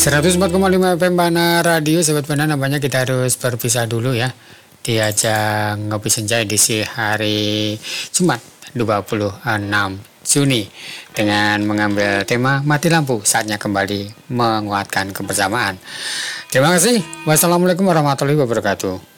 104,5 FM Bana Radio, Sobat Bana, namanya kita harus berpisah dulu ya di ajang Ngopi Senja edisi hari Jumat 26 Juni dengan mengambil tema Mati Lampu, saatnya kembali menguatkan kebersamaan. Terima kasih. Wassalamualaikum warahmatullahi wabarakatuh.